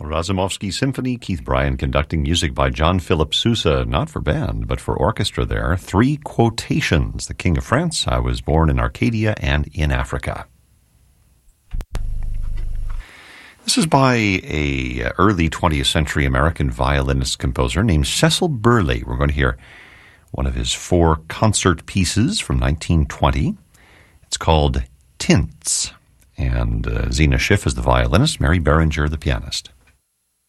Razumovsky Symphony, Keith Bryan conducting, music by John Philip Sousa, not for band, but for orchestra there. 3 quotations. The King of France, I was born in Arcadia and in Africa. This is by a early 20th century American violinist composer named Cecil Burley. We're going to hear one of his 4 concert pieces from 1920. It's called Tints. And Zena Schiff is the violinist, Mary Berenger the pianist.